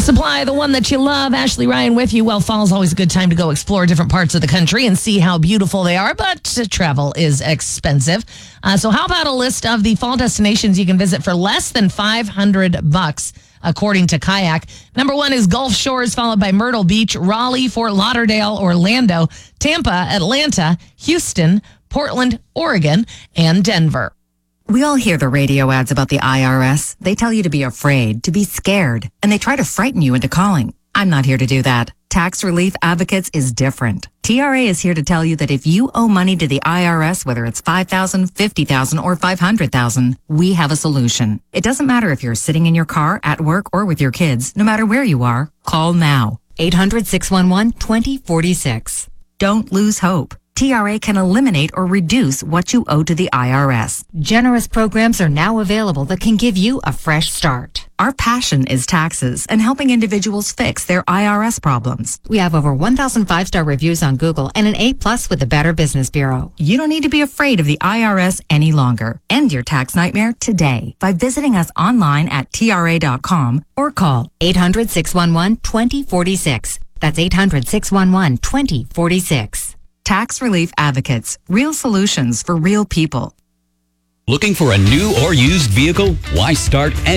Supply the one that you love. Ashley Ryan with you. Well, fall's always a good time to go explore different parts of the country and see how beautiful they are, but travel is expensive. So how about a list of the fall destinations you can visit for less than $500, according to Kayak? Number 1 is Gulf Shores, followed by Myrtle Beach, Raleigh, Fort Lauderdale, Orlando, Tampa, Atlanta, Houston, Portland, Oregon, and Denver. We all hear the radio ads about the IRS. They tell you to be afraid, to be scared, and they try to frighten you into calling. I'm not here to do that. Tax Relief Advocates is different. TRA is here to tell you that if you owe money to the IRS, whether it's $5,000, $50,000, or $500,000, we have a solution. It doesn't matter if you're sitting in your car, at work, or with your kids. No matter where you are, call now. 800-611-2046. Don't lose hope. TRA can eliminate or reduce what you owe to the IRS. Generous programs are now available that can give you a fresh start. Our passion is taxes and helping individuals fix their IRS problems. We have over 1,000 5-star reviews on Google and an A+ with the Better Business Bureau. You don't need to be afraid of the IRS any longer. End your tax nightmare today by visiting us online at TRA.com or call 800-611-2046. That's 800-611-2046. Tax Relief Advocates. Real solutions for real people. Looking for a new or used vehicle? Why start